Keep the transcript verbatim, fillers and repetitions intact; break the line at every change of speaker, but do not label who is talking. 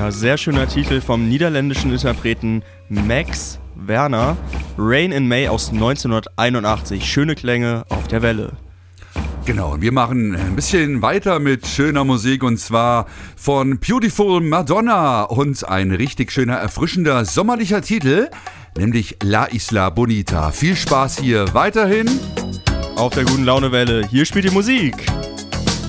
Ja, sehr schöner Titel vom niederländischen Interpreten Max Werner. Rain in May aus neunzehnhunderteinundachtzig. Schöne Klänge auf der Welle.
Genau, und wir machen ein bisschen weiter mit schöner Musik und zwar von Beautiful Madonna und ein richtig schöner, erfrischender, sommerlicher Titel, nämlich La Isla Bonita. Viel Spaß hier weiterhin
auf der guten Laune Welle. Hier spielt die Musik.